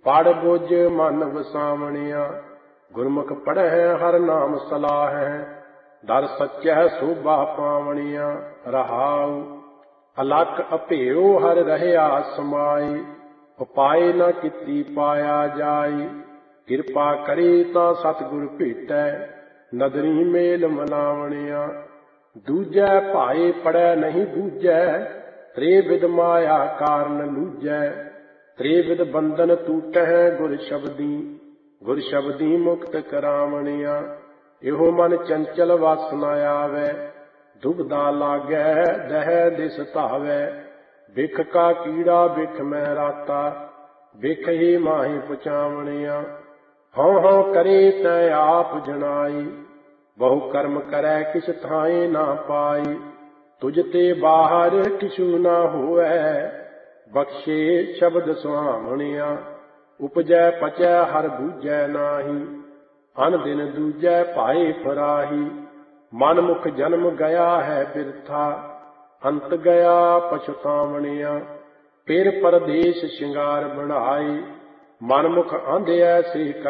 ਪੜ ਬੁਝ ਮਨ ਵਸਾਵਣਿਆ, ਗੁਰਮੁਖ ਪੜ੍ਹੈ ਹਰ ਨਾਮ ਸਲਾਹੈ, ਦਰ ਸੱਚੈ ਸੋਭਾ ਪਾਵਣੀਆਂ। ਰਹਾਉ ਅਲਖ ਅਭੇਉ ਹਰ ਰਹਿਆ ਸਮਾਈ, ਉਪਾਇ ਨ ਕੀਤੀ ਪਾਇਆ ਜਾਈ। ਕਿਰਪਾ ਕਰੀ ਤਾਂ ਸਤਿਗੁਰ ਭੇਟੈ, ਨਦਰੀ ਮੇਲ ਮਲਾਵਣਿਆ। ਦੂਜੈ ਭਾਏ ਪੜੈ ਨਹੀਂ ਬੂਝੈ, ਤ੍ਰੇ ਬਿਦ ਮਾਇਆ ਕਾਰਨ ਲੂਝੈ। ਤ੍ਰੇ ਬਿਦ ਬੰਧਨ ਟੂਟਹਿ ਗੁਰ ਸ਼ਬਦੀ, ਗੁਰ ਸ਼ਬਦੀ ਮੁਕਤ ਕਰਾਵਣਿਆ। ਇਹੋ ਮਨ ਚੰਚਲ ਵਸ ਨ ਆਵੈ, ਦੁਬਦਾ ਲਾਗੈ ਦਹਿ ਦਿਸ ਧਾਵੈ। ਬਿਖ ਕਾ ਕੀੜਾ ਬਿਖ ਮੈਂ ਰਾਤਾ, ਬਿਖ ਹੀ ਮਾਹੀ ਪਹੁੰਚਾਵਣਿਆ। ਹਉ ਹਉ ਕਰੇ ਤੈ ਆਪ ਜਣਾਈ, ਬਹੁ ਕਰਮ ਕਰੈ ਕਿਛ ਥਾਏ ਨਾ ਪਾਈ। ਤੁਝ ਤੇ ਬਾਹਰ ਕਿਛੂ ਨਾ ਹੋਵੈ, ਬਖਸ਼ੇ ਸ਼ਬਦ ਸੁਹਾਵਣਿਆ। ਉਪਜੈ ਪਚੈ ਹਰ ਬੂਝੈ ਨਾਹੀ, ਅਨ ਦਿਨ ਦੂਜੈ ਭਾਏ ਫਰਾਹੀ। ਮਨ ਮੁਖ ਜਨਮ ਗਿਆ ਹੈ ਬਿਰਥਾ, ਅੰਤ ਗਿਆ ਪਛਤਾਵਣਿਆ। ਫਿਰ ਪਰਦੇਸ ਸ਼ਿੰਗਾਰ ਬਣਾਈ, ਮਨ ਮੁਖ ਆਂਧਿਐ ਸੇ